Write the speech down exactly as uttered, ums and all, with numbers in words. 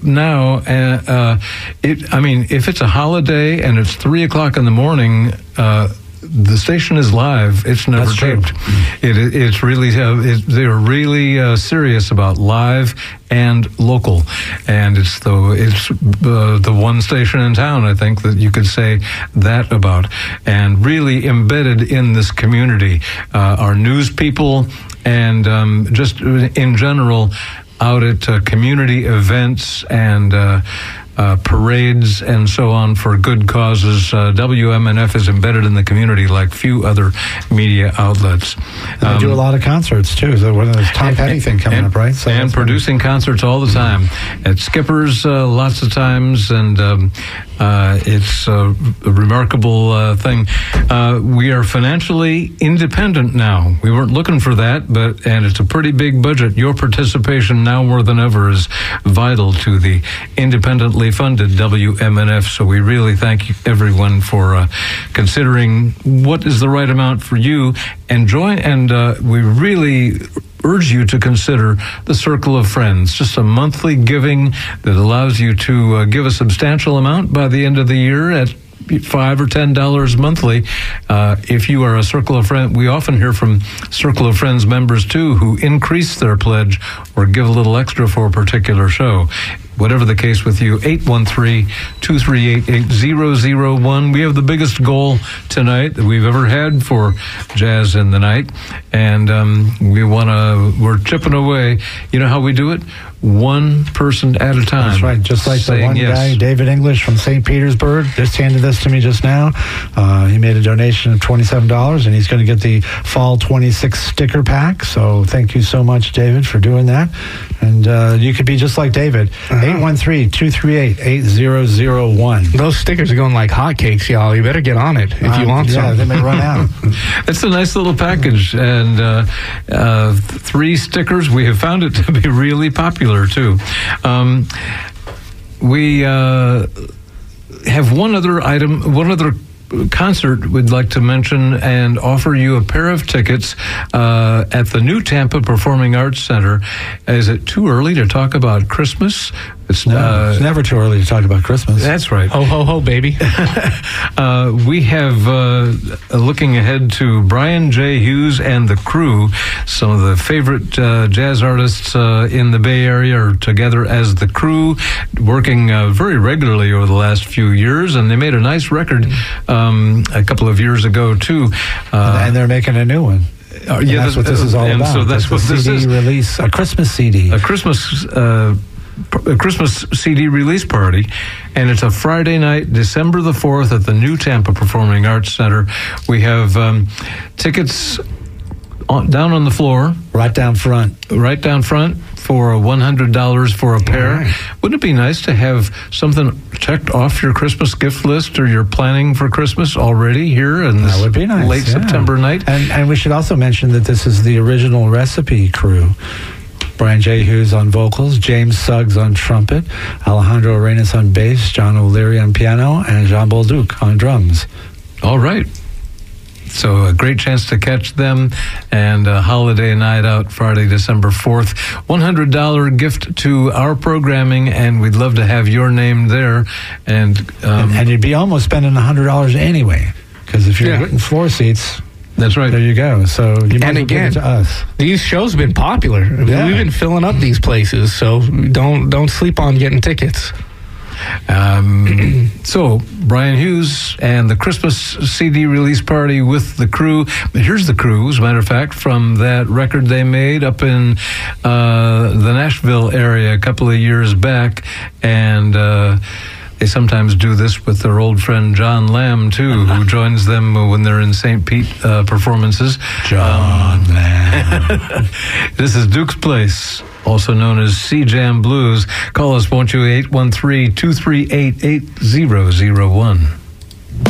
now. Uh, uh, it, I mean, if it's a holiday and it's three o'clock in the morning, uh, the station is live. It's never That's true. taped. It, it, it's really uh, it, they're really uh, serious about live and local, and it's the it's uh, the one station in town, I think, that you could say that about, and really embedded in this community. Uh, our news people and um, just in general out at uh, community events and uh, uh, parades and so on for good causes. Uh, W M N F is embedded in the community like few other media outlets. And they um, do a lot of concerts too. So one of those Tom Petty thing coming and, up, right? So and producing funny. Concerts all the time at Skipper's, uh, lots of times, and um, uh, it's a, a remarkable uh, thing. Uh, we are financially independent now. We weren't looking for that, but and it's a pretty big budget. Your participation now more than ever is vital to the independently funded W M N F. So we really thank you, everyone, for uh, considering what is the right amount for you, and join. And uh, we really urge you to consider the Circle of Friends, just a monthly giving that allows you to uh, give a substantial amount by the end of the year at five or ten dollars monthly. Uh, if you are a Circle of Friends, we often hear from Circle of Friends members too who increase their pledge or give a little extra for a particular show. Whatever the case with you, eight one three, two three eight, eight zero zero one. We have the biggest goal tonight that we've ever had for Jazz in the Night, and um, we want to, we're chipping away. You know how we do it? One person at a time. That's right, just like the one yes. guy, David English from Saint Petersburg, just handed this to me just now. Uh, he made a donation of twenty-seven dollars, and he's going to get the Fall twenty-six sticker pack. So thank you so much, David, for doing that. And uh, you could be just like David. Uh-huh. eight one three, two three eight, eight zero zero one. Those stickers are going like hotcakes, y'all. You better get on it if um, you want yeah, some. they may run out. It's a nice little package, and uh, uh, three stickers. We have found it to be really popular too. Um, we uh, have one other item, one other concert we'd like to mention and offer you a pair of tickets uh, at the New Tampa Performing Arts Center. Is it too early to talk about Christmas? It's, no, uh, it's never too early to talk about Christmas. That's right. Ho, ho, ho, baby. uh, we have, uh, looking ahead to Brian J. Hughes and the Crew. Some of the favorite uh, jazz artists uh, in the Bay Area are together as the Crew, working uh, very regularly over the last few years, and they made a nice record um, a couple of years ago, too. Uh, and they're making a new one. Uh, yeah, that's what this is all and about. So that's it's what a this C D is. Release, a Christmas C D. A Christmas uh a Christmas C D release party, and it's a Friday night, December the fourth, at the New Tampa Performing Arts Center. We have um, tickets on, down on the floor. Right down front. Right down front for one hundred dollars for a pair. Right. Wouldn't it be nice to have something checked off your Christmas gift list, or you're planning for Christmas already here in this that would be nice, late yeah. September night? And, and we should also mention that this is the original Recipe Crew. Brian J. Hughes on vocals, James Suggs on trumpet, Alejandro Arenas on bass, John O'Leary on piano, and Jean Bolduc on drums. All right. So a great chance to catch them, and a holiday night out Friday, December fourth. one hundred dollars gift to our programming, and we'd love to have your name there. And um, and, and you'd be almost spending one hundred dollars anyway, because if you're yeah. getting floor seats... That's right. There you go. So you might and again, give it to us. These shows have been popular. I mean, Yeah. we've been filling up these places, so don't don't sleep on getting tickets. Um, so Brian Hughes and the Christmas C D release party with the Crew. Here's the Crew, as a matter of fact, from that record they made up in uh, the Nashville area a couple of years back, and uh, they sometimes do this with their old friend John Lamb, too, who joins them when they're in Saint Pete uh, performances. John um, Lamb. This is Duke's Place, also known as C-Jam Blues. Call us, won't you, eight one three, two three eight, eight zero zero one.